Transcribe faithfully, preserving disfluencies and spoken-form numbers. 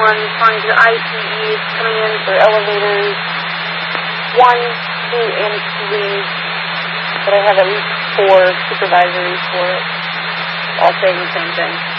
one responding to the I C Es coming in for elevators one, two, and three. But I have at least four supervisories for it, all saying the same thing.